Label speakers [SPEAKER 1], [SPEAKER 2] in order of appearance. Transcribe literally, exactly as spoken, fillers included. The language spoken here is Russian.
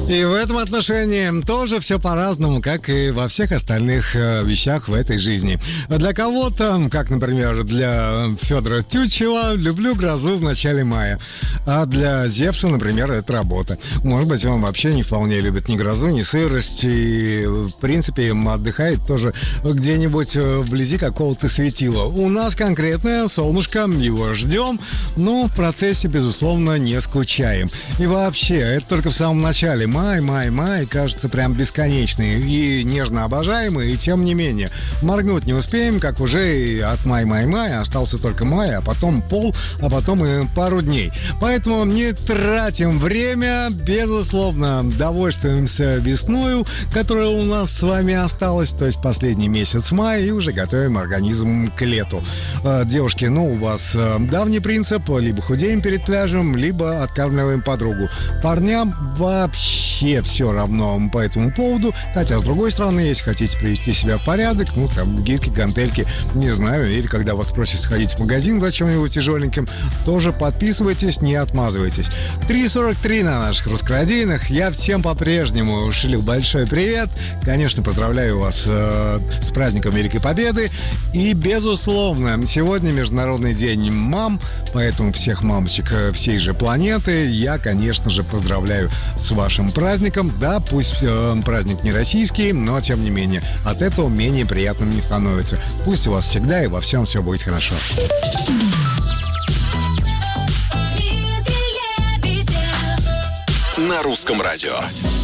[SPEAKER 1] И в этом отношении тоже все по-разному, как и во всех остальных э, вещах в этой жизни. Для кого-то, как, например, для Федора Тютчева, люблю грозу в начале мая. А для Зевса, например, это работа. Может быть, он вообще не вполне любит ни грозу, ни сырость. И, в принципе, отдыхает тоже где-нибудь вблизи какого-то светила. У нас конкретное солнышко, его ждем, но в процессе, безусловно, не скучаем. И вообще, это только в самом начале. Май, май, май, кажется, прям бесконечный и нежно обожаемый, и тем не менее. Моргнуть не успеем, как уже и от май, май, май остался только май, а потом пол, а потом и пару дней. Поэтому не тратим время, безусловно, довольствуемся весною, которая у нас с вами осталась, то есть последний месяц мая, и уже готовим организм к лету. Девушки, ну, у вас давний принцип, либо худеем перед пляжем, либо откармливаем подругу. Парням вообще все равно по этому поводу, хотя, с другой стороны, если хотите привести себя в порядок, ну, там, гирьки, гантельки, не знаю, или когда вас просят сходить в магазин за чем-нибудь тяжеленьким, тоже подписывайтесь, не отмазывайтесь. три сорок три на наших русскородийных. Я всем по-прежнему шлю большой привет. Конечно, поздравляю вас э, с праздником Великой Победы. И, безусловно, сегодня Международный день мам, поэтому всех мамочек всей же планеты я, конечно же, поздравляю с вашим праздником. Да, пусть э, праздник не российский, но, тем не менее, от этого менее приятным не становится. Пусть у вас всегда и во всем все будет хорошо.
[SPEAKER 2] На русском радио.